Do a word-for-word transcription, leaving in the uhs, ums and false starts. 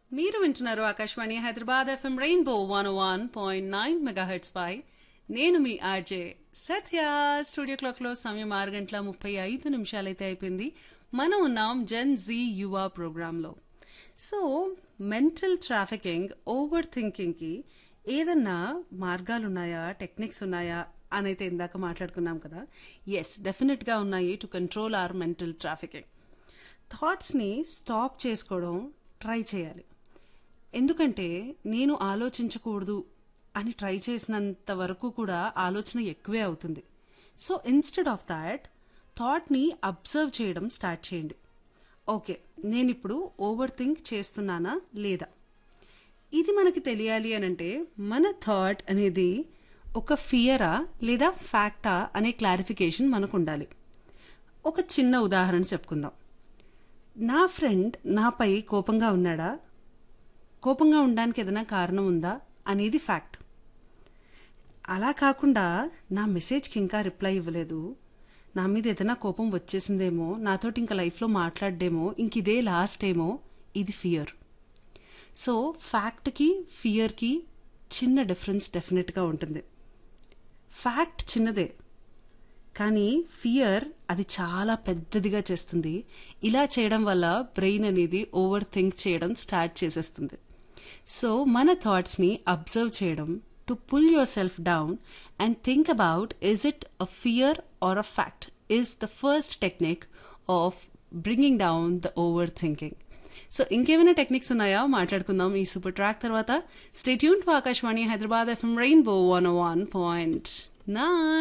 మీరు వింటున్నారు Akashvani Hyderabad FM rainbow one one point nine megahertz పై నేను మీ ఆర్జే సత్య. స్టూడియో క్లాక్లో సమయం ఆరు గంటల ముప్పై ఐదు నిమిషాలైతే అయిపోయింది. మనం ఉన్నాం జెన్ జీ యువ ప్రోగ్రాంలో. సో మెంటల్ ట్రాఫికింగ్, ఓవర్ థింకింగ్కి ఏదన్నా మార్గాలున్నాయా, టెక్నిక్స్ ఉన్నాయా అని అయితే ఇందాక మాట్లాడుకున్నాం కదా. ఎస్, డెఫినెట్గా ఉన్నాయి to control our mental trafficking. థాట్స్ని stop చేసుకోవడం ట్రై చేయాలి. ఎందుకంటే నేను ఆలోచించకూడదు అని ట్రై చేసినంత వరకు కూడా ఆలోచన ఎక్కువే అవుతుంది. So instead of that థాట్ని observe చేయడం స్టార్ట్ చేయండి. ఓకే, నేను ఇప్పుడు ఓవర్ థింక్ చేస్తున్నానా లేదా, ఇది మనకి తెలియాలి అనంటే మన థాట్ అనేది ఒక ఫియరా లేదా ఫ్యాక్టా అనే క్లారిఫికేషన్ మనకు ఉండాలి. ఒక చిన్న ఉదాహరణ చెప్పుకుందాం. నా ఫ్రెండ్ నాపై కోపంగా ఉన్నాడా, కోపంగా ఉండడానికి ఏదైనా కారణం ఉందా అనేది ఫ్యాక్ట్. అలా కాకుండా నా మెసేజ్కి ఇంకా రిప్లై ఇవ్వలేదు, నా మీద ఏదైనా కోపం వచ్చేసిందేమో, నాతోటి ఇంకా లైఫ్లో మాట్లాడేమో, ఇంక ఇదే లాస్ట్ ఏమో, ఇది ఫియర్. సో ఫ్యాక్ట్కి ఫియర్కి చిన్న డిఫరెన్స్ డెఫినెట్గా ఉంటుంది. ఫ్యాక్ట్ చిన్నదే, కానీ ఫియర్ అది చాలా పెద్దదిగా చేస్తుంది. ఇలా చేయడం వల్ల బ్రెయిన్ అనేది ఓవర్ థింక్ చేయడం స్టార్ట్ చేసేస్తుంది. సో మన థాట్స్ని అబ్జర్వ్ చేయడం, to pull your self down and think about is it a fear or a fact is the first technique of bringing down the over thinking. So ఇంకేమైనా techniques ఉన్నాయా మాట్లాడుకుందాం ఈ super track తర్వాత. Stay tune to Akashvani Hyderabad FM rainbow one one point nine.